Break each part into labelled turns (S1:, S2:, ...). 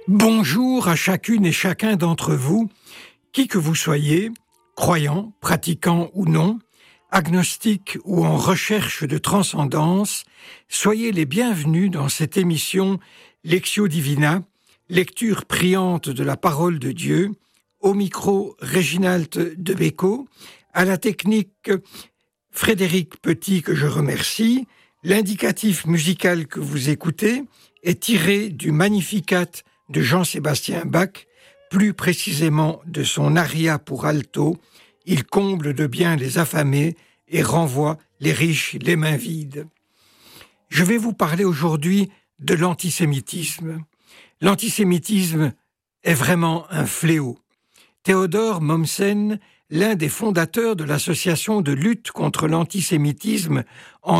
S1: Bonjour à chacune et chacun d'entre vous, qui que vous soyez, croyant, pratiquant ou non, agnostique ou en recherche de transcendance, soyez les bienvenus dans cette émission Lectio Divina, lecture priante de la parole de Dieu, au micro Réginald Debecco, à la technique Frédéric Petit que je remercie. L'indicatif musical que vous écoutez est tiré du Magnificat de Jean-Sébastien Bach, plus précisément de son aria pour alto. Il comble de bien les affamés et renvoie les riches les mains vides. Je vais vous parler aujourd'hui de l'antisémitisme. L'antisémitisme est vraiment un fléau. Théodore Mommsen, l'un des fondateurs de l'association de lutte contre l'antisémitisme en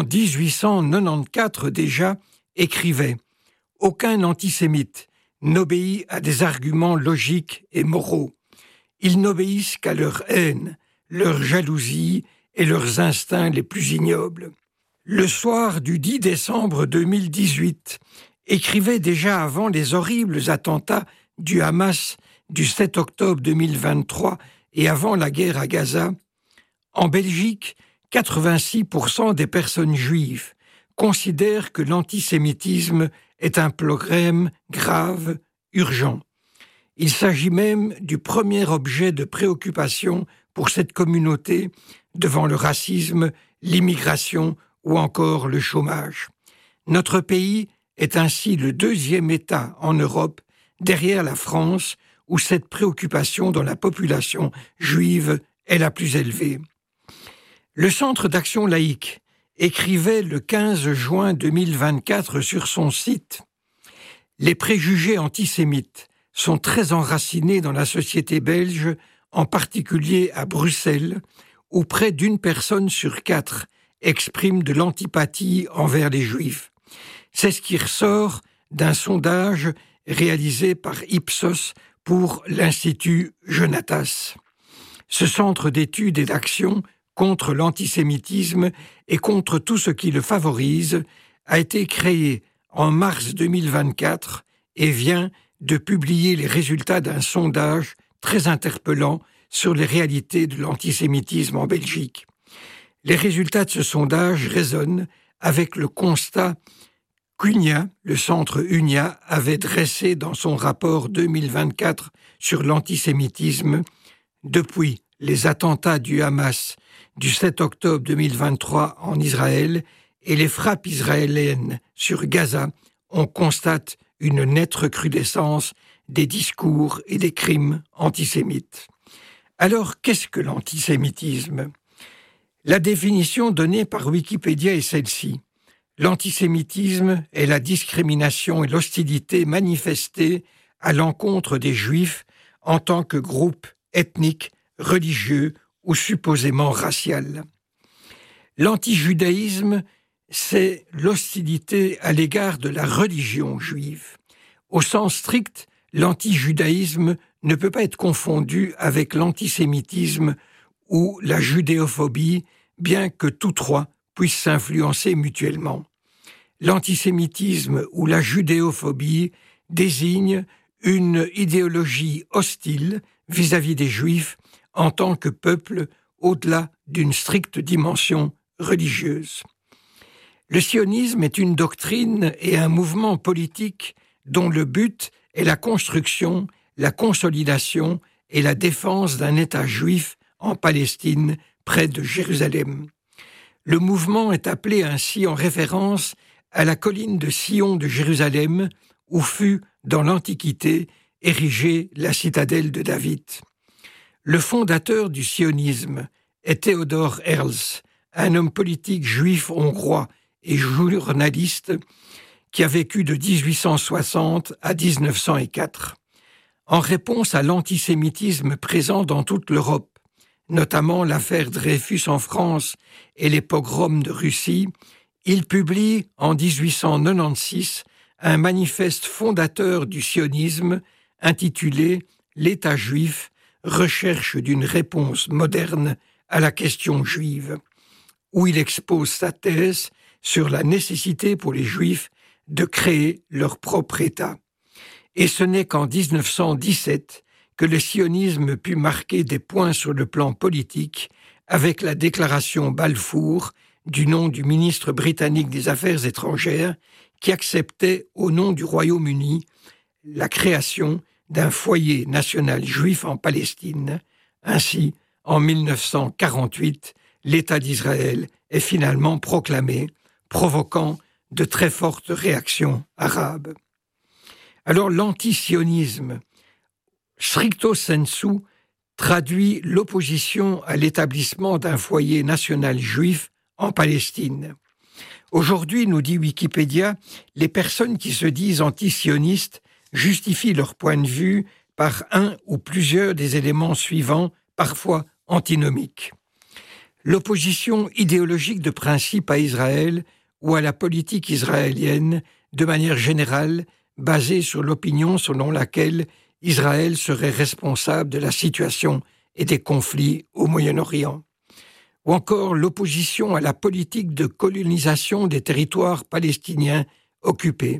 S1: 1894 déjà, écrivait « Aucun antisémite n'obéit à des arguments logiques et moraux. Ils n'obéissent qu'à leur haine, leur jalousie et leurs instincts les plus ignobles. » Le soir du 10 décembre 2018, écrivait déjà avant les horribles attentats du Hamas du 7 octobre 2023 et avant la guerre à Gaza, en Belgique, 86% des personnes juives considèrent que l'antisémitisme est un problème grave, urgent. Il s'agit même du premier objet de préoccupation pour cette communauté devant le racisme, l'immigration ou encore le chômage. Notre pays est ainsi le deuxième État en Europe, derrière la France, où cette préoccupation dans la population juive est la plus élevée. Le Centre d'action laïque écrivait le 15 juin 2024 sur son site « Les préjugés antisémites sont très enracinés dans la société belge, en particulier à Bruxelles, où près d'une personne sur 4 exprime de l'antipathie envers les Juifs. C'est ce qui ressort d'un sondage réalisé par Ipsos pour l'Institut Jonatas. Ce centre d'études et d'action contre l'antisémitisme et contre tout ce qui le favorise a été créé en mars 2024 et vient de publier les résultats d'un sondage très interpellant sur les réalités de l'antisémitisme en Belgique. Les résultats de ce sondage résonnent avec le constat qu'UNIA, le centre UNIA, avait dressé dans son rapport 2024 sur l'antisémitisme. Depuis les attentats du Hamas du 7 octobre 2023 en Israël et les frappes israéliennes sur Gaza, on constate une nette recrudescence des discours et des crimes antisémites. Alors, qu'est-ce que l'antisémitisme ? La définition donnée par Wikipédia est celle-ci. L'antisémitisme est la discrimination et l'hostilité manifestée à l'encontre des Juifs en tant que groupe ethnique, religieux ou supposément racial. L'antijudaïsme, c'est l'hostilité à l'égard de la religion juive. Au sens strict, l'antijudaïsme ne peut pas être confondu avec l'antisémitisme ou la judéophobie, bien que tous trois puissent s'influencer mutuellement. L'antisémitisme ou la judéophobie désigne une idéologie hostile vis-à-vis des Juifs en tant que peuple au-delà d'une stricte dimension religieuse. Le sionisme est une doctrine et un mouvement politique dont le but est la construction, la consolidation et la défense d'un État juif en Palestine, près de Jérusalem. Le mouvement est appelé ainsi en référence à la colline de Sion de Jérusalem, où fut, dans l'Antiquité, érigée la citadelle de David. Le fondateur du sionisme est Theodor Herzl, un homme politique juif hongrois et journaliste qui a vécu de 1860 à 1904. En réponse à l'antisémitisme présent dans toute l'Europe, notamment l'affaire Dreyfus en France et les pogroms de Russie, il publie en 1896 un manifeste fondateur du sionisme intitulé « L'État juif, recherche d'une réponse moderne à la question juive », où il expose sa thèse sur la nécessité pour les Juifs de créer leur propre État. Et ce n'est qu'en 1917 que le sionisme put marquer des points sur le plan politique avec la déclaration Balfour du nom du ministre britannique des Affaires étrangères qui acceptait au nom du Royaume-Uni la création d'un foyer national juif en Palestine. Ainsi, en 1948, l'État d'Israël est finalement proclamé, provoquant de très fortes réactions arabes. Alors l'antisionisme, stricto sensu, traduit l'opposition à l'établissement d'un foyer national juif en Palestine. Aujourd'hui, nous dit Wikipédia, les personnes qui se disent antisionistes justifient leur point de vue par un ou plusieurs des éléments suivants, parfois antinomiques. L'opposition idéologique de principe à Israël ou à la politique israélienne, de manière générale, basée sur l'opinion selon laquelle Israël serait responsable de la situation et des conflits au Moyen-Orient. Ou encore l'opposition à la politique de colonisation des territoires palestiniens occupés.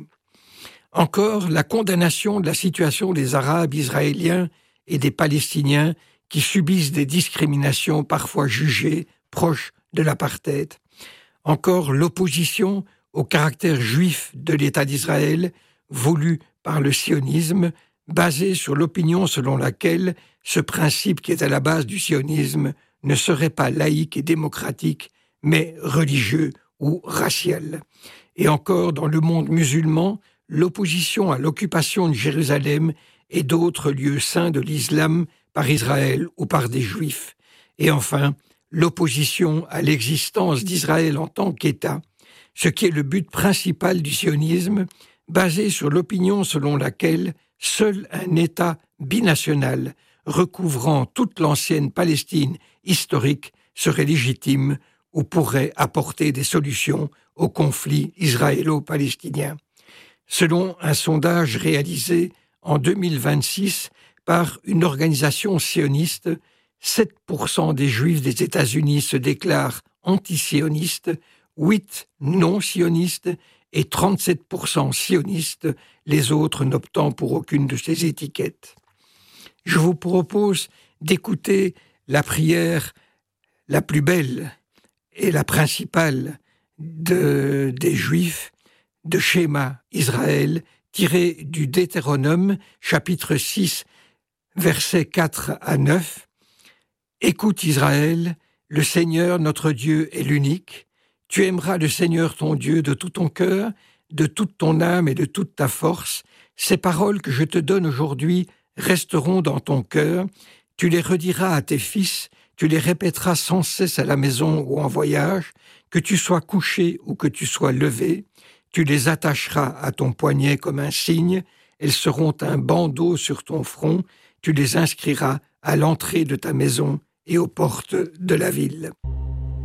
S1: Encore la condamnation de la situation des Arabes israéliens et des Palestiniens qui subissent des discriminations parfois jugées proches de l'apartheid. Encore l'opposition au caractère juif de l'État d'Israël, voulu par le sionisme, basé sur l'opinion selon laquelle ce principe qui est à la base du sionisme ne serait pas laïque et démocratique, mais religieux ou racial. Et encore dans le monde musulman, l'opposition à l'occupation de Jérusalem et d'autres lieux saints de l'islam par Israël ou par des Juifs. Et enfin, l'opposition à l'existence d'Israël en tant qu'État, ce qui est le but principal du sionisme, basé sur l'opinion selon laquelle seul un État binational recouvrant toute l'ancienne Palestine historique serait légitime ou pourrait apporter des solutions au conflit israélo-palestinien. Selon un sondage réalisé en 2026 par une organisation sioniste, 7% des Juifs des États-Unis se déclarent antisionistes, 8% non-sionistes et 37% sionistes, les autres n'optant pour aucune de ces étiquettes. Je vous propose d'écouter la prière la plus belle et la principale des Juifs, de Shema Israël, tirée du Deutéronome, chapitre 6, versets 4 à 9. « Écoute Israël, le Seigneur notre Dieu est l'unique. Tu aimeras le Seigneur ton Dieu de tout ton cœur, de toute ton âme et de toute ta force. Ces paroles que je te donne aujourd'hui resteront dans ton cœur. Tu les rediras à tes fils, tu les répéteras sans cesse à la maison ou en voyage, que tu sois couché ou que tu sois levé. Tu les attacheras à ton poignet comme un signe. Elles seront un bandeau sur ton front. Tu les inscriras à l'entrée de ta maison et aux portes de la ville. »